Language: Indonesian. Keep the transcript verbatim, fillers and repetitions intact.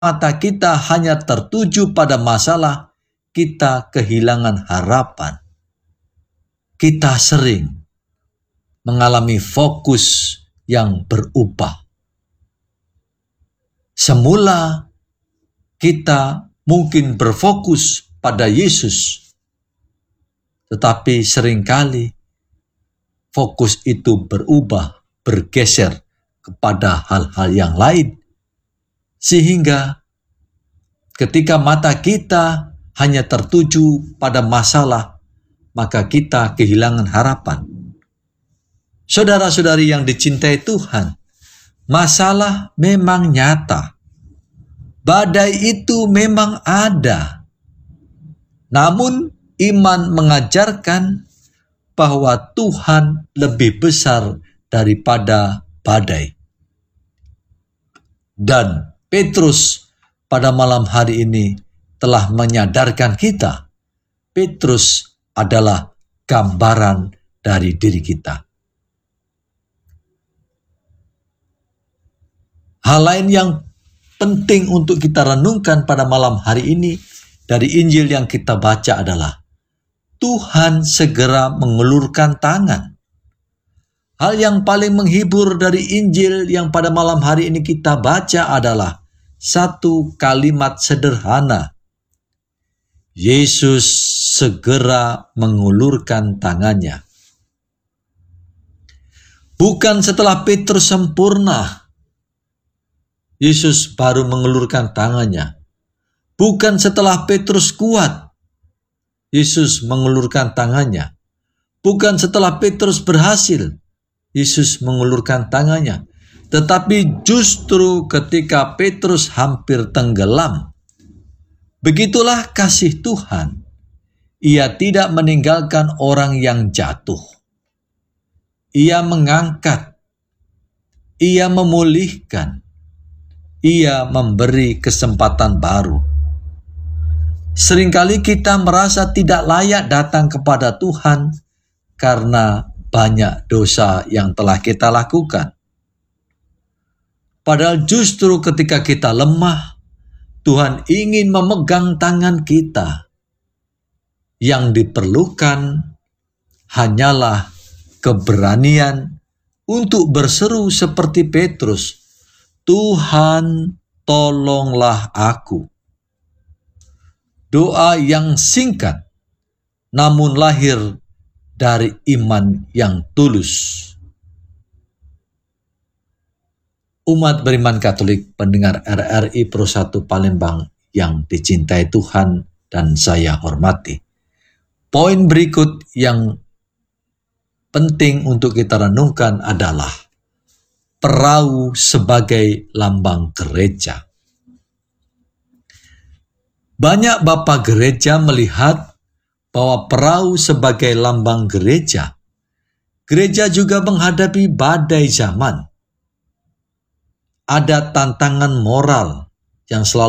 mata kita hanya tertuju pada masalah, kita kehilangan harapan. Kita sering mengalami fokus yang berubah. Semula kita mungkin berfokus pada Yesus, tetapi seringkali fokus itu berubah, bergeser kepada hal-hal yang lain. Sehingga ketika mata kita hanya tertuju pada masalah, maka kita kehilangan harapan. Saudara-saudari yang dicintai Tuhan, masalah memang nyata. Badai itu memang ada. Namun iman mengajarkan bahwa Tuhan lebih besar daripada badai. Dan Petrus pada malam hari ini telah menyadarkan kita, Petrus adalah gambaran dari diri kita. Hal lain yang penting untuk kita renungkan pada malam hari ini dari Injil yang kita baca adalah Tuhan segera mengulurkan tangan. Hal yang paling menghibur dari Injil yang pada malam hari ini kita baca adalah satu kalimat sederhana. Yesus segera mengulurkan tangannya. Bukan setelah Petrus sempurna, Yesus baru mengulurkan tangannya. Bukan setelah Petrus kuat, Yesus mengulurkan tangannya. Bukan setelah Petrus berhasil, Yesus mengulurkan tangannya. Tetapi justru ketika Petrus hampir tenggelam, begitulah kasih Tuhan. Ia tidak meninggalkan orang yang jatuh. Ia mengangkat. Ia memulihkan. Ia memberi kesempatan baru. Seringkali kita merasa tidak layak datang kepada Tuhan karena banyak dosa yang telah kita lakukan. Padahal justru ketika kita lemah, Tuhan ingin memegang tangan kita. Yang diperlukan hanyalah keberanian untuk berseru seperti Petrus, Tuhan, tolonglah aku. Doa yang singkat, namun lahir dari iman yang tulus. Umat beriman Katolik pendengar R R I Pro satu Palembang yang dicintai Tuhan dan saya hormati. Poin berikut yang penting untuk kita renungkan adalah perahu sebagai lambang gereja. Banyak bapak gereja melihat bahwa perahu sebagai lambang gereja. Gereja juga menghadapi badai zaman. Ada tantangan moral yang selalu